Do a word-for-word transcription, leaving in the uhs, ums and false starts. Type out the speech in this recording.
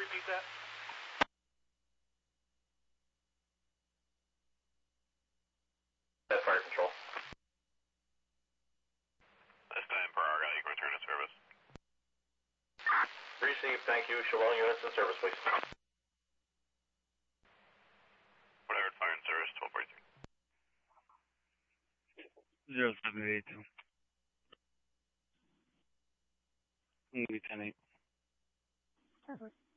repeat that? That's fire control. This time per hour, you can return to service. Received, thank you. Chevron units in service, please. Whatever, fire in service, twelve forty-three. Zero seven eight two. I'm gonna be ten eight. Perfect.